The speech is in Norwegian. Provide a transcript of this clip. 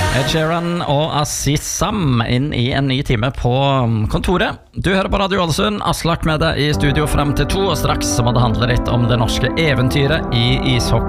Ed Sheeran og Aziz Sam inn i en ny time på kontoret. Du hører på Radio Ålesund, Aslak med deg i studio frem til 2, og straks så må det handle litt om det norske eventyret i ishockey.